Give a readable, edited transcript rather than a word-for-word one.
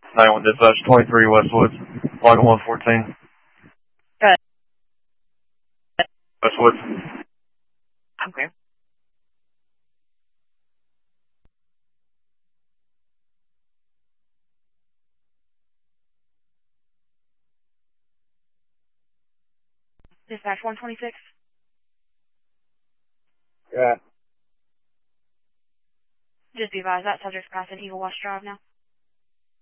91 dispatch, 23 Westwoods, log 114. Good. Westwoods. Okay. Dispatch 126. Yeah. Just be advised that subject's passing Eagle Watch Drive now.